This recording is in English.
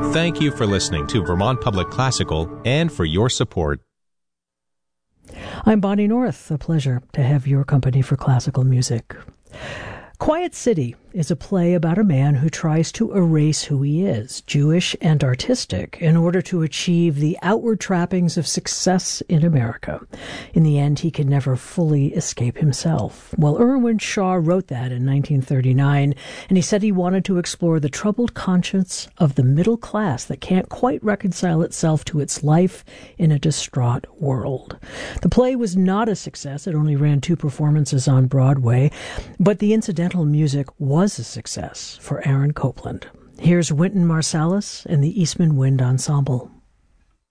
Thank you for listening to Vermont Public Classical and for your support. I'm Bonnie North. A pleasure to have your company for classical music. Quiet City is a play about a man who tries to erase who he is, Jewish and artistic, in order to achieve the outward trappings of success in America. In the end, he can never fully escape himself. Well, Irwin Shaw wrote that in 1939, and he said he wanted to explore the troubled conscience of the middle class that can't quite reconcile itself to its life in a distraught world. The play was not a success. It only ran 2 performances on Broadway, but the incidental music was a success for Aaron Copland. Here's Wynton Marsalis and the Eastman Wind Ensemble.